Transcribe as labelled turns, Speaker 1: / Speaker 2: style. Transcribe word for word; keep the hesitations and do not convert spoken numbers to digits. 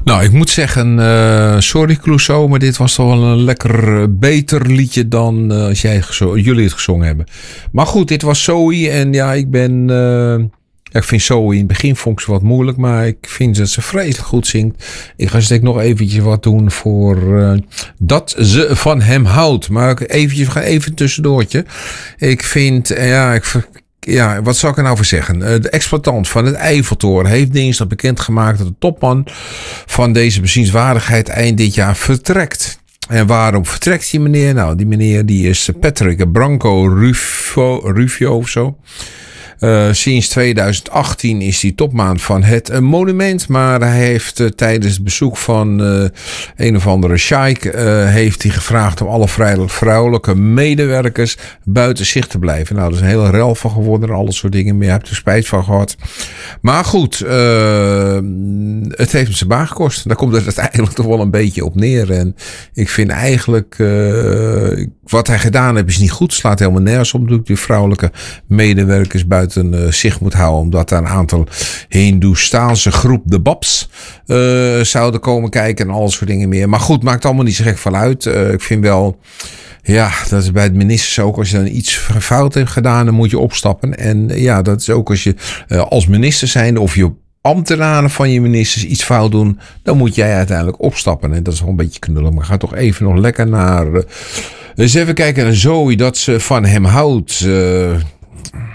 Speaker 1: Nou, ik moet zeggen, uh, sorry Clouseau, maar dit was toch wel een lekker uh, beter liedje dan uh, als jij gezo- jullie het gezongen hebben. Maar goed, dit was Zoe en ja, ik ben... Uh, ja, ik vind Zoe in het begin vond ik ze wat moeilijk, maar ik vind dat ze vreselijk goed zingt. Ik ga steeds nog eventjes wat doen voor uh, dat ze van hem houdt. Maar eventjes, we gaan even tussendoortje. Ik vind, uh, ja, ik... Ja, wat zou ik er nou voor zeggen? De exploitant van het Eiffeltoren heeft dinsdag bekendgemaakt dat de topman van deze bezienswaardigheid eind dit jaar vertrekt. En waarom vertrekt die meneer? Nou, die meneer die is Patrick Branco Rufo, Rufio of zo. Uh, sinds tweeduizend achttien is hij topman van het uh, monument. Maar hij heeft uh, tijdens het bezoek van uh, een of andere sheik... Uh, heeft hij gevraagd om alle vrouwelijke medewerkers buiten zicht te blijven. Nou, dat is een hele rel van geworden en alle soort dingen meer. Hij heeft er spijt van gehad. Maar goed, uh, het heeft hem zijn baan gekost. Daar komt het uiteindelijk toch wel een beetje op neer. En ik vind eigenlijk... Uh, wat hij gedaan heeft is niet goed. Slaat helemaal nergens op. Natuurlijk die vrouwelijke medewerkers buiten uh, zich moet houden. Omdat daar een aantal Hindoestaanse groep de Babs uh, zouden komen kijken. En al soort dingen meer. Maar goed, maakt allemaal niet zo gek van uit. Uh, ik vind wel... Ja, dat is bij het ministers ook. Als je dan iets fout hebt gedaan, dan moet je opstappen. En ja, dat is ook als je uh, als minister zijnde of je ambtenaren van je ministers iets fout doen, dan moet jij uiteindelijk opstappen. En dat is wel een beetje knullig. Maar ga toch even nog lekker naar... Uh, eens even kijken naar Zoe, dat ze van hem houdt. Uh,